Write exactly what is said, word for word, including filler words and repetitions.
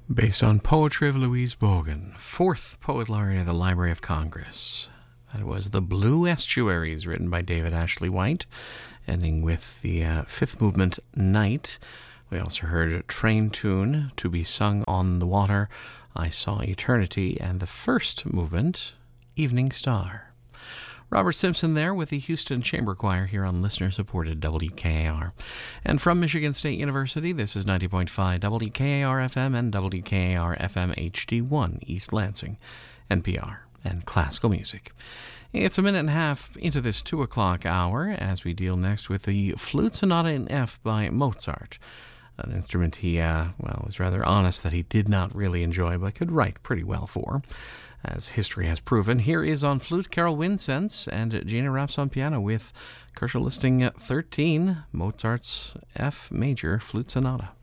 Based on poetry of Louise Bogan, fourth Poet Laureate of the Library of Congress. That was The Blue Estuaries, written by David Ashley White, ending with the uh, fifth movement, Night. We also heard a train tune, To Be Sung on the Water, I Saw Eternity, and the first movement, Evening Star. Robert Simpson there with the Houston Chamber Choir here on listener-supported W K A R. And from Michigan State University, this is ninety point five W K A R F M and W K A R F M H D one, East Lansing, N P R, and classical music. It's a minute and a half into this two o'clock hour as we deal next with the Flute Sonata in F by Mozart, an instrument he, uh, well, was rather honest that he did not really enjoy but could write pretty well for, as history has proven. Here is on flute Carol Winsense, and Gina Raps on piano with Korsche Listing thirteen, Mozart's F major Flute Sonata.